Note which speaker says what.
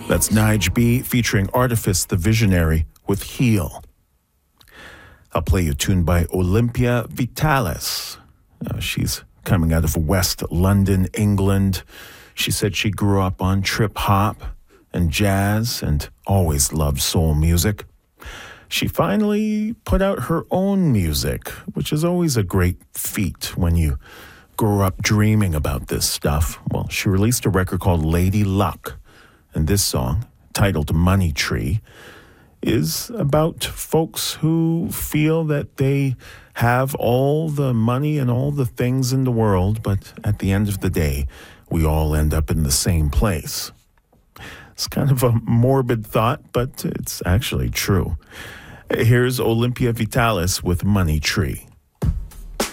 Speaker 1: That's Nige B featuring Artifice the Visionary with Heal. I'll play you a tune by Olympia Vitalis. She's coming out of West London, England. She said she grew up on trip-hop and jazz and always loved soul music. She finally put out her own music, which is always a great feat when you grow up dreaming about this stuff. Well, she released a record called Lady Luck, and this song, titled Money Tree, is about folks who feel that they have all the money and all the things in the world, but at the end of the day, we all end up in the same place. It's kind of a morbid thought, but it's actually true. Here's Olympia Vitalis with Money Tree.